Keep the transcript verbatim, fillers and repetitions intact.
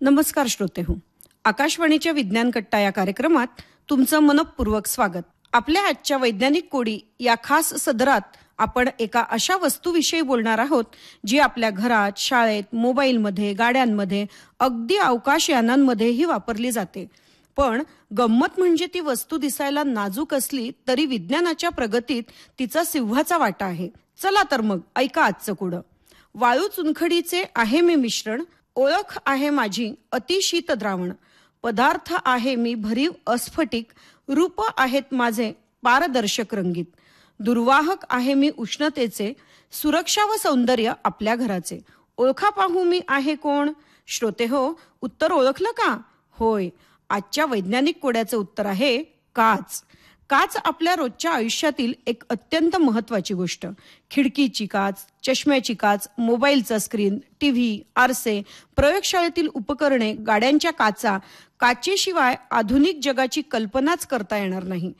नमस्कार श्रोते हो. आकाशवाणीच्या विज्ञान कट्टा या कार्यक्रमात तुमचं मनपूर्वक स्वागत. आपल्या आजच्या वैज्ञानिक कोडी या खास सदरात आपण एका अशा वस्तूविषयी बोलणार आहोत जी आपल्या घरात, शाळेत, मोबाईलमध्ये, गाड्यांमध्ये, अगदी अवकाशयानांमध्येही वापरली जाते. पण गंमत म्हणजे ती वस्तू दिसायला नाजूक असली तरी विज्ञानाच्या प्रगतीत तिचा सिंहाचा वाटा आहे. चला तर मग ऐका आजचं कोडं. वाळू चुनखडीचे आहे मी मिश्रण, ओळख आहे माझी अतिशीत द्रावण, पदार्थ आहे मी भरीव अस्फटिक, रूप आहेत माझे पारदर्शक रंगीत, दुर्वाहक आहे मी उष्णतेचे, सुरक्षा व सौंदर्य आपल्या घराचे. ओळखा पाहू मी आहे कोण? श्रोते हो, उत्तर ओळखलं का? होय, आजच्या वैज्ञानिक कोड्याचं उत्तर आहे काच. काच आपल्या रोजच्या आयुष्यातील एक अत्यंत महत्त्वाची गोष्ट. खिडकीची काच, चष्म्याची काच, मोबाईलचा स्क्रीन, टीव्ही, आरसे, प्रयोगशाळेतील उपकरणे, गाड्यांच्या काचा, काचेशिवाय आधुनिक जगाची कल्पनाच करता येणार नाही.